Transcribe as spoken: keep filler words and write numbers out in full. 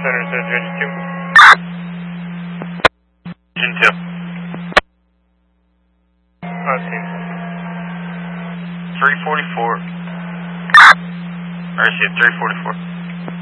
Center says ready two. Engine two. Uh, same. three forty-four. R C at three forty-four.